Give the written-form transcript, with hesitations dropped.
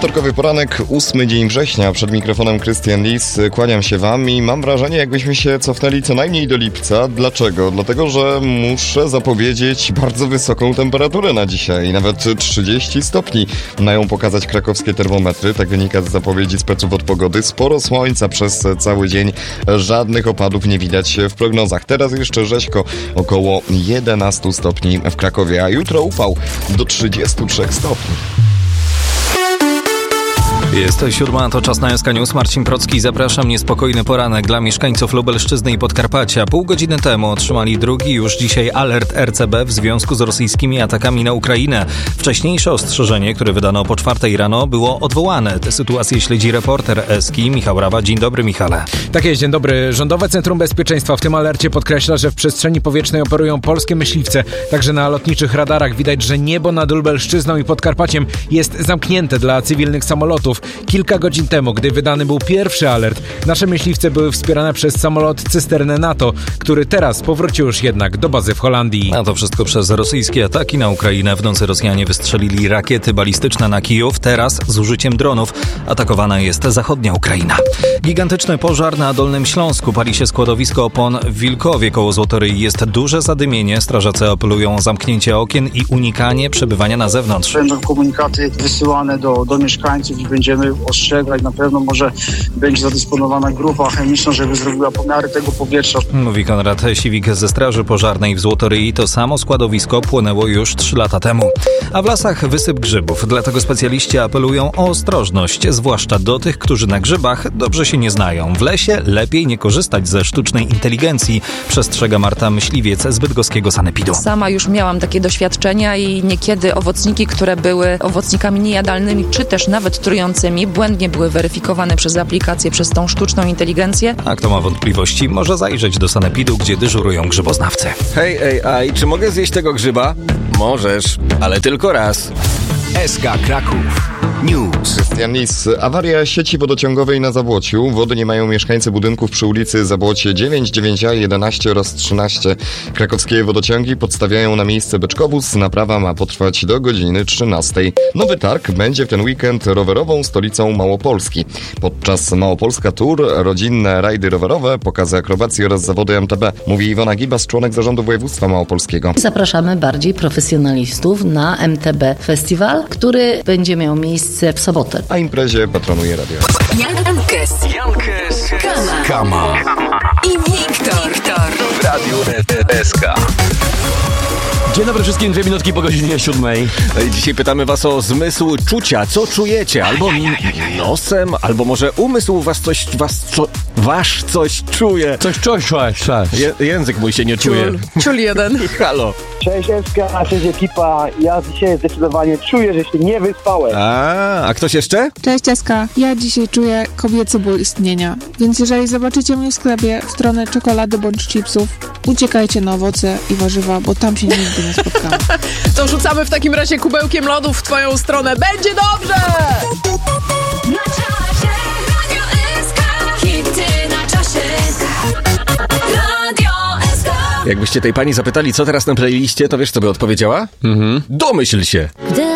Wtorkowy poranek, 8 dzień września. Przed mikrofonem Krystian Lis. Kłaniam się wam i mam wrażenie, jakbyśmy się cofnęli co najmniej do lipca. Dlaczego? Dlatego, że muszę zapowiedzieć bardzo wysoką temperaturę na dzisiaj. Nawet 30 stopni mają pokazać krakowskie termometry. Tak wynika z zapowiedzi speców od pogody. Sporo słońca przez cały dzień. Żadnych opadów nie widać w prognozach. Teraz jeszcze rzeźko, około 11 stopni w Krakowie, a jutro upał do 33 stopni. Jest 7, to czas na SK News. Marcin Procki, zapraszam. Niespokojny poranek dla mieszkańców Lubelszczyzny i Podkarpacia. Pół godziny temu otrzymali drugi już dzisiaj alert RCB w związku z rosyjskimi atakami na Ukrainę. Wcześniejsze ostrzeżenie, które wydano po 4 rano, było odwołane. Tę sytuację śledzi reporter Eski Michał Rawa. Dzień dobry, Michale. Tak jest, dzień dobry. Rządowe Centrum Bezpieczeństwa w tym alercie podkreśla, że w przestrzeni powietrznej operują polskie myśliwce. Także na lotniczych radarach widać, że niebo nad Lubelszczyzną i Podkarpaciem jest zamknięte dla cywilnych samolotów. Kilka godzin temu, gdy wydany był pierwszy alert, nasze myśliwce były wspierane przez samolot cysternę NATO, który teraz powrócił już jednak do bazy w Holandii. A to wszystko przez rosyjskie ataki na Ukrainę. W nocy Rosjanie wystrzelili rakiety balistyczne na Kijów. Teraz z użyciem dronów atakowana jest zachodnia Ukraina. Gigantyczny pożar na Dolnym Śląsku. Pali się składowisko opon w Wilkowie koło Złotoryi. Jest duże zadymienie. Strażacy apelują o zamknięcie okien i unikanie przebywania na zewnątrz. Będą komunikaty wysyłane do mieszkańców i będziemy ostrzegać. Na pewno może będzie zadysponowana grupa chemiczna, żeby zrobiła pomiary tego powietrza. Mówi Konrad Siwik ze Straży Pożarnej w Złotoryi. To samo składowisko płynęło już 3 lata temu. A w lasach wysyp grzybów. Dlatego specjaliści apelują o ostrożność, zwłaszcza do tych, którzy na grzybach dobrze się nie znają. W lesie lepiej nie korzystać ze sztucznej inteligencji, przestrzega Marta Myśliwiec z bydgoskiego sanepidu. Sama już miałam takie doświadczenia i niekiedy owocniki, które były owocnikami niejadalnymi, czy też nawet trującymi, błędnie były weryfikowane przez aplikację, przez tą sztuczną inteligencję. A kto ma wątpliwości, może zajrzeć do sanepidu, gdzie dyżurują grzyboznawcy. Hej, AI, czy mogę zjeść tego grzyba? Możesz, ale tylko raz. SK Kraków News. Krystian Lis. Awaria sieci wodociągowej na Zabłociu. Wody nie mają mieszkańcy budynków przy ulicy Zabłocie 9, 9A, 11 oraz 13. Krakowskie wodociągi podstawiają na miejsce beczkowóz. Naprawa ma potrwać do godziny 13. Nowy Targ będzie w ten weekend rowerową stolicą Małopolski. Podczas Małopolska Tour, rodzinne rajdy rowerowe, pokazy akrobacji oraz zawody MTB. Mówi Iwona Gibas, członek zarządu województwa małopolskiego. Zapraszamy bardziej profesjonalistów na MTB Festiwal, który będzie miał miejsce w sobotę. A imprezie patronuje radio. Jankes, Kama i Wiktor w Radiu SK. Dzień dobry wszystkim, 2 minutki po godzinie 7. Dzisiaj pytamy was o zmysł czucia. Co czujecie? Albo nosem, albo może umysł wasz coś czuje. Coś. Język mój się nie czuje. Ciul jeden. Halo. Cześć SK, cześć ekipa. Ja dzisiaj zdecydowanie czuję, że się nie wyspałem. A ktoś jeszcze? Cześć Eska, ja dzisiaj czuję kobiecy ból istnienia, więc jeżeli zobaczycie mnie w sklepie w stronę czekolady bądź chipsów, uciekajcie na owoce i warzywa, bo tam się nigdy nie spotkamy. To rzucamy w takim razie kubełkiem lodów w twoją stronę. Będzie dobrze! Na czasie Radio SK. Hity na czasie. Radio SK. Jakbyście tej pani zapytali, co teraz na playliście, to wiesz, co by odpowiedziała? Domyśl się. Gdy